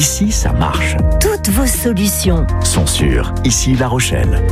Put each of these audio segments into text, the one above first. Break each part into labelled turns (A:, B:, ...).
A: Ici, ça marche.
B: Toutes vos solutions
A: Sont sur Ici La Rochelle.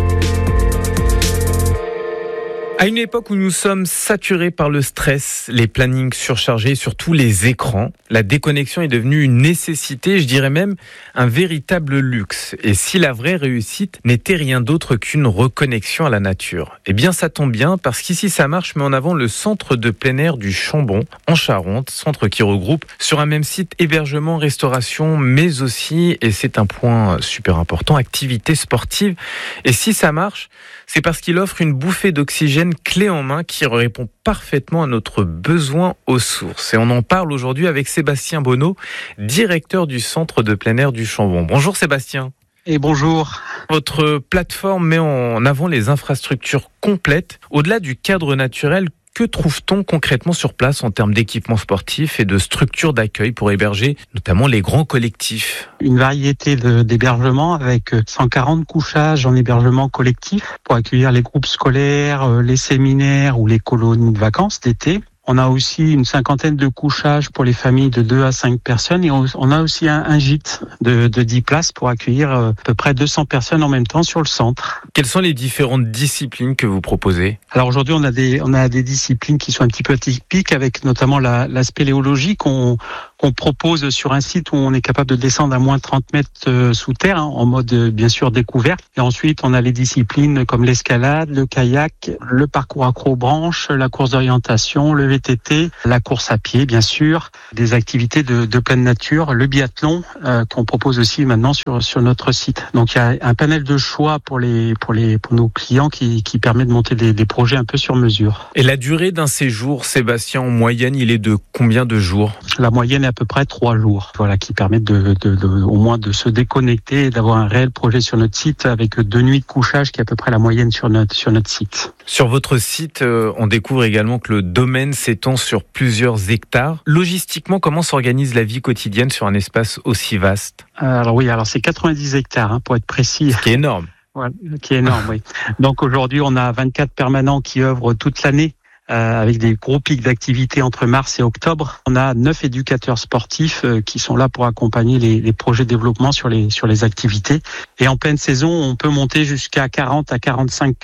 C: À une époque où nous sommes saturés par le stress, les plannings surchargés et surtout les écrans, la déconnexion est devenue une nécessité, je dirais même un véritable luxe. Et si la vraie réussite n'était rien d'autre qu'une reconnexion à la nature, eh bien ça tombe bien parce qu'ici ça marche met en avant le centre de plein air du Chambon en Charente, centre qui regroupe sur un même site hébergement, restauration, mais aussi, et c'est un point super important, activités sportives. Et si ça marche, c'est parce qu'il offre une bouffée d'oxygène clé en main qui répond parfaitement à notre besoin aux sources. Et on en parle aujourd'hui avec Sébastien Bonneau, directeur du centre de plein air du Chambon. Bonjour Sébastien.
D: Et bonjour.
C: Votre plateforme met en avant les infrastructures complètes. Au-delà du cadre naturel, que trouve-t-on concrètement sur place en termes d'équipements sportifs et de structures d'accueil pour héberger notamment les grands collectifs ?
D: Une variété d'hébergements avec 140 couchages en hébergement collectif pour accueillir les groupes scolaires, les séminaires ou les colonies de vacances d'été. On a aussi une cinquantaine de couchages pour les familles de 2 à 5 personnes et on a aussi un gîte de 10 places pour accueillir à peu près 200 personnes en même temps sur le centre.
C: Quelles sont les différentes disciplines que vous proposez ?
D: Alors aujourd'hui, on a des disciplines qui sont un petit peu atypiques avec notamment la spéléologie qu'on propose sur un site où on est capable de descendre à moins 30 mètres sous terre en mode bien sûr découverte. Et ensuite, on a les disciplines comme l'escalade, le kayak, le parcours accrobranche, la course d'orientation, le VTT, la course à pied, bien sûr, des activités de pleine nature, le biathlon qu'on propose aussi maintenant sur notre site. Donc il y a un panel de choix pour nos clients qui permet de monter des projets un peu sur mesure.
C: Et la durée d'un séjour, Sébastien, en moyenne, il est de combien de jours ?
D: La moyenne est à peu près 3 jours, voilà, qui permettent au moins de se déconnecter et d'avoir un réel projet sur notre site avec 2 nuits de couchage qui est à peu près la moyenne sur notre site.
C: Sur votre site, on découvre également que le domaine s'étend sur plusieurs hectares. Logistiquement, comment s'organise la vie quotidienne sur un espace aussi vaste ?
D: Alors c'est 90 hectares pour être précis.
C: Ce qui est énorme.
D: Voilà, qui est énorme, oui. Donc aujourd'hui, on a 24 permanents qui œuvrent toute l'année avec des gros pics d'activité entre mars et octobre. On a 9 éducateurs sportifs qui sont là pour accompagner les projets de développement sur les activités. Et en pleine saison, on peut monter jusqu'à 40 à 45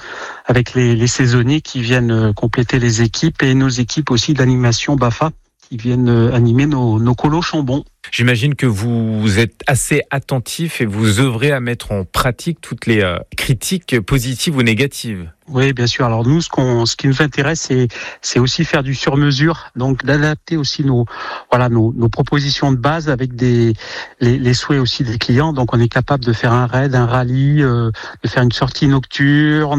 D: avec les saisonniers qui viennent compléter les équipes et nos équipes aussi d'animation BAFA qui viennent animer nos colos Chambon.
C: J'imagine que vous êtes assez attentif et vous œuvrez à mettre en pratique toutes les critiques positives ou négatives.
D: Oui, bien sûr. Alors nous, ce qui nous intéresse, c'est aussi faire du sur-mesure, donc d'adapter aussi nos propositions de base avec les souhaits aussi des clients. Donc on est capable de faire un raid, un rallye, de faire une sortie nocturne,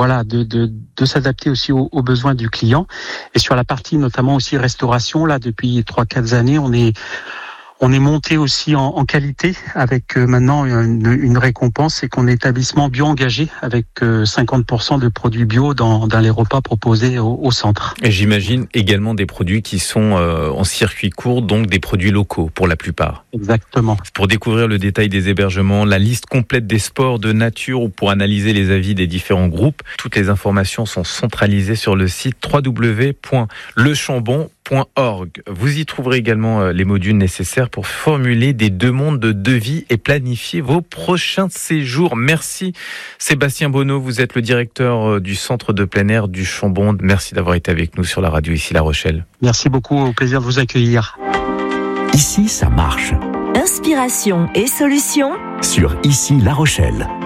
D: de s'adapter aussi aux besoins du client. Et sur la partie notamment aussi restauration, là depuis 3-4 années, on est monté aussi en qualité avec maintenant une récompense, c'est qu'on est établissement bio-engagé avec 50% de produits bio dans les repas proposés au centre.
C: Et j'imagine également des produits qui sont en circuit court, donc des produits locaux pour la plupart.
D: Exactement.
C: Pour découvrir le détail des hébergements, la liste complète des sports de nature ou pour analyser les avis des différents groupes, toutes les informations sont centralisées sur le site www.lechambon.org. Vous y trouverez également les modules nécessaires pour formuler des demandes de devis et planifier vos prochains séjours. Merci Sébastien Bonneau, vous êtes le directeur du centre de plein air du Chambon. Merci d'avoir été avec nous sur la radio Ici La Rochelle.
D: Merci beaucoup, au plaisir de vous accueillir.
A: Ici, ça marche.
B: Inspiration et solutions
A: Sur Ici La Rochelle.